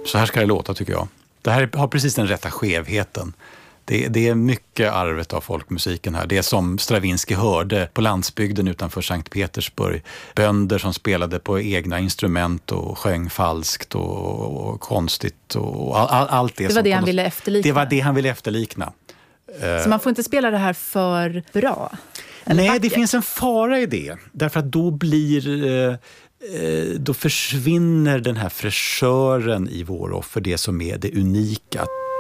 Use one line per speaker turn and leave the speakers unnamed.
Så här ska det låta, tycker jag. Det här har precis den rätta skevheten. Det är mycket arvet av folkmusiken här. Det är som Stravinsky hörde på landsbygden utanför Sankt Petersburg. Bönder som spelade på egna instrument och sjöng falskt och konstigt. Och allt det.
Det var det han ville efterlikna.
Det var det han ville efterlikna.
Så man får inte spela det här för bra?
Nej, det finns en fara i det. Därför att då försvinner den här fräschören i vår offer, det som är det unika.